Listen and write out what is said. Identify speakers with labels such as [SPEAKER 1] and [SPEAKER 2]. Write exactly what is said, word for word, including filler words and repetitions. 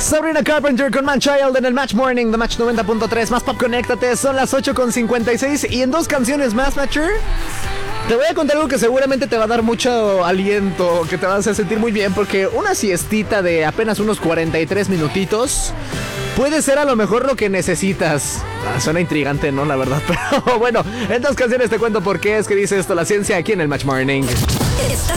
[SPEAKER 1] Sabrina Carpenter con Man Child en el Match Morning de Match noventa punto tres. Más pop, conéctate. Son las ocho con cincuenta y seis. Y en dos canciones más, Matcher, te voy a contar algo que seguramente te va a dar mucho aliento, que te va a hacer sentir muy bien, porque una siestita de apenas unos cuarenta y tres minutitos puede ser a lo mejor lo que necesitas. Ah, suena intrigante, ¿no? La verdad. Pero bueno, en dos canciones te cuento por qué es que dice esto la ciencia aquí en el Match Morning.